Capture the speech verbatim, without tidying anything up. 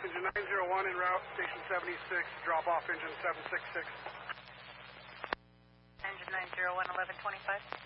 Engine nine zero one en route, station seventy-six, drop off engine seven six six. Engine nine zero one, eleven twenty-five.